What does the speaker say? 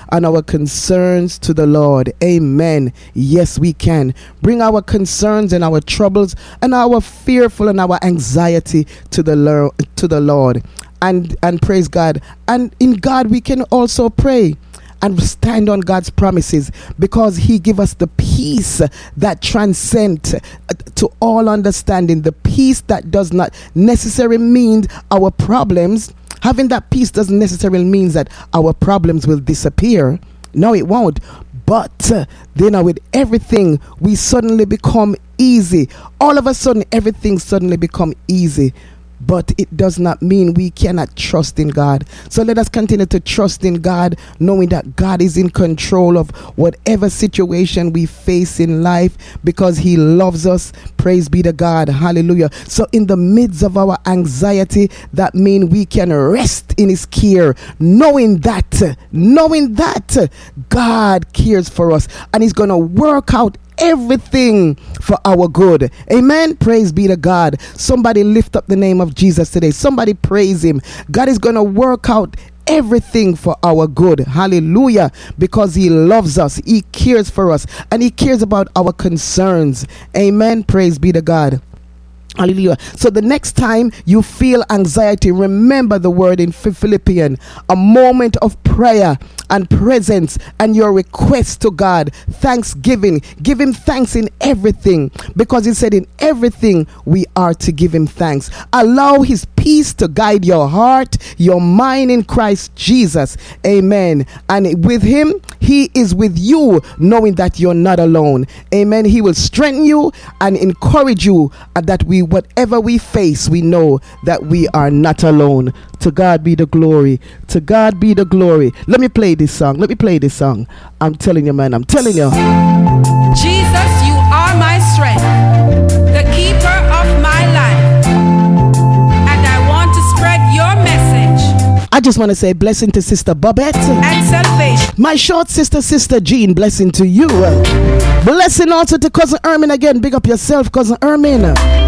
and our concerns to the Lord. Amen. Yes, we can bring our concerns and our troubles and our fearful and our anxiety to the Lord. And praise God. And in God we can also pray and stand on God's promises, because he give us the peace that transcends to all understanding. The peace that does not necessarily mean our problems. Having that peace doesn't necessarily mean that our problems will disappear. No, it won't. But then with everything, we suddenly become easy. All of a sudden, everything suddenly become easy. But it does not mean we cannot trust in God. So let us continue to trust in God, knowing that God is in control of whatever situation we face in life, because he loves us. Praise be to God. Hallelujah. So in the midst of our anxiety, that means we can rest in his care, knowing that God cares for us and he's going to work out everything for our good. Amen. Praise be to God. Somebody lift up the name of Jesus today. Somebody praise him. God is going to work out everything for our good. Hallelujah. Because he loves us. He cares for us. And he cares about our concerns. Amen. Praise be to God. Hallelujah. So the next time you feel anxiety, remember the word in Philippians, a moment of prayer and presence and your request to God. Thanksgiving. Give him thanks in everything, because he said in everything we are to give him thanks. Allow his peace to guide your heart, your mind in Christ Jesus. Amen. And with him, he is with you, knowing that you're not alone. Amen. He will strengthen you and encourage you that whatever we face, we know that we are not alone. To God be the glory. To God be the glory. Let me play this song. I'm telling you, man. I'm telling you. Jesus, you are my strength, the keeper of my life. And I want to spread your message. I just want to say blessing to Sister Bobette and salvation. My short sister Jean, blessing to you. Blessing also to Cousin Ermin again. Big up yourself, Cousin Ermin.